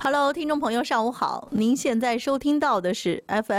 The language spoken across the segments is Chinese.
Hello， 听众朋友，上午好！您现在收听到的是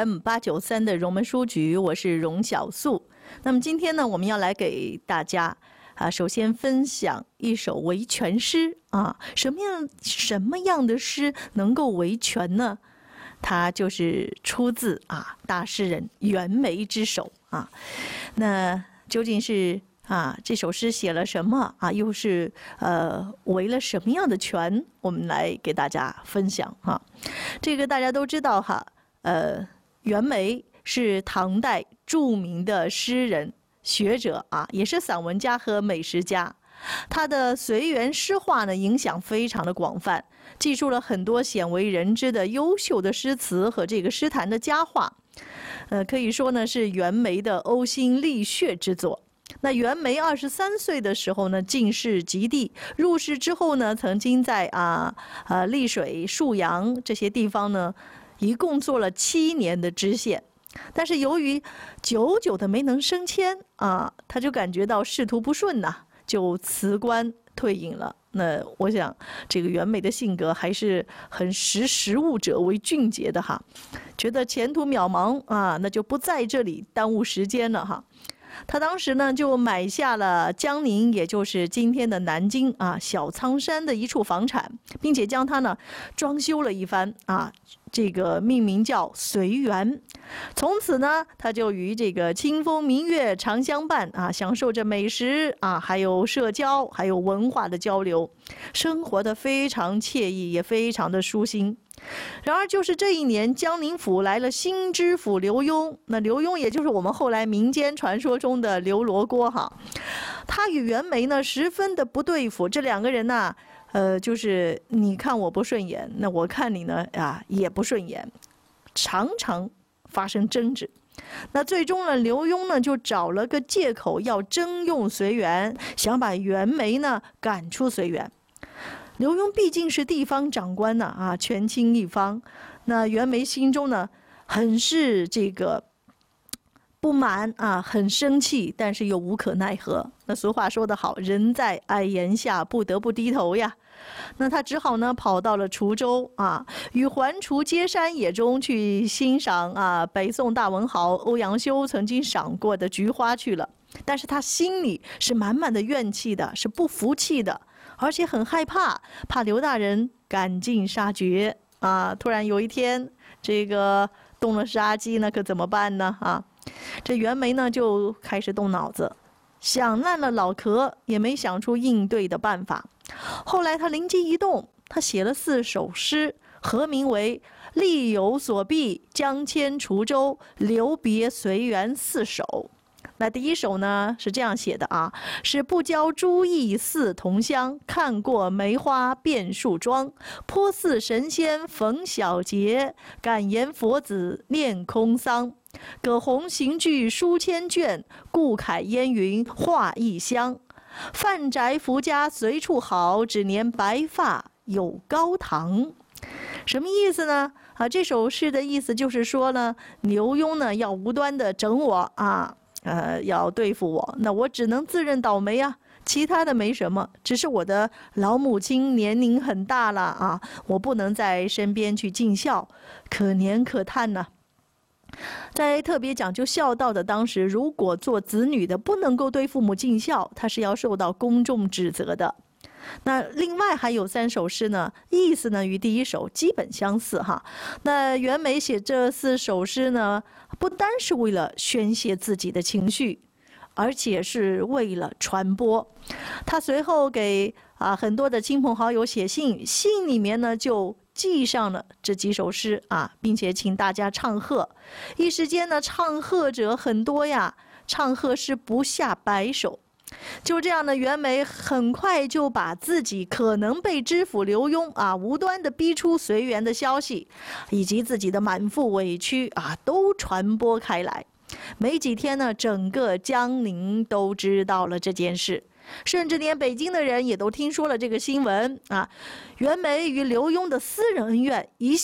FM893的荣门书局，我是荣小素。那么今天呢，我们要来给大家首先分享一首维权诗啊。什么样的诗能够维权呢？它就是出自大诗人袁枚之手啊。那究竟是这首诗写了什么又是维了什么样的权？我们来给大家分享这个大家都知道袁枚是唐代著名的诗人、学者也是散文家和美食家。他的随园诗画呢，影响非常的广泛，记述了很多鲜为人知的优秀的诗词和这个诗坛的佳话。可以说呢，是袁枚的呕心沥血之作。那袁枚23岁的时候呢，进士及第，入仕之后呢，曾经在丽水、沭阳这些地方呢，一共做了7年的知县。但是由于久久的没能升迁他就感觉到仕途不顺就辞官退隐了。那我想这个袁枚的性格还是很识时务者为俊杰的觉得前途渺茫那就不在这里耽误时间了他当时呢就买下了江宁，也就是今天的南京小仓山的一处房产，并且将它呢装修了一番这个命名叫随园。从此呢，他就与这个清风明月常相伴享受着美食还有社交，还有文化的交流，生活的非常惬意，也非常的舒心。然而就是这一年，江宁府来了新知府刘墉。那刘墉也就是我们后来民间传说中的刘罗锅他与袁枚呢十分的不对付。这两个人呢就是你看我不顺眼，那我看你呢也不顺眼，常常发生争执。那最终呢，刘墉呢就找了个借口要征用随园，想把袁枚呢赶出随园。刘墉毕竟是地方长官权倾一方。那袁枚心中呢很是这个不满很生气，但是又无可奈何。那俗话说得好，人在矮檐下，不得不低头呀。那他只好呢跑到了滁州与环滁接山野中去欣赏北宋大文豪欧阳修曾经赏过的菊花去了。但是他心里是满满的怨气的，是不服气的，而且很害怕刘大人赶尽杀绝突然有一天这个动了杀机，那可怎么办呢这袁枚呢就开始动脑子，想烂了脑壳，也没想出应对的办法。后来他灵机一动，他写了4首诗，合名为《力有所避，将迁滁州，留别随园4首》。那第一首呢是这样写的是不教朱翊似同乡，看过梅花变树桩，颇似神仙逢小节，敢言佛子念空桑。葛洪行句书千卷，顾恺烟云画一乡。范宅福家随处好，只怜白发有高堂。什么意思呢这首诗的意思就是说呢，刘墉呢要无端的整我要对付我，那我只能自认倒霉其他的没什么，只是我的老母亲年龄很大了我不能在身边去尽孝，可怜可叹呢。在特别讲究孝道的当时，如果做子女的不能够对父母尽孝，他是要受到公众指责的。那另外还有3首诗呢，意思呢与第一首基本相似那袁枚写这4首诗呢，不单是为了宣泄自己的情绪，而且是为了传播。他随后给很多的亲朋好友写信，信里面呢就记上了这几首诗并且请大家唱和。一时间呢，唱和者很多呀，唱和诗不下100首。就这样呢，袁枚很快就把自己可能被知府刘墉无端的逼出随园的消息，以及自己的满腹委屈都传播开来。没几天呢，整个江宁都知道了这件事，甚至连北京的人也都听说了这个新闻袁枚与刘墉的私人恩怨一